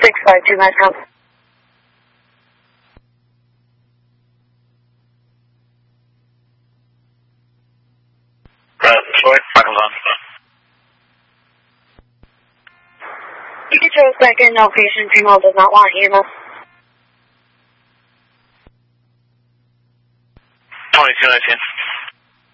652 Metro. Detroit, Michael on. Detroit second, no patient, female does not want EMS. 2219.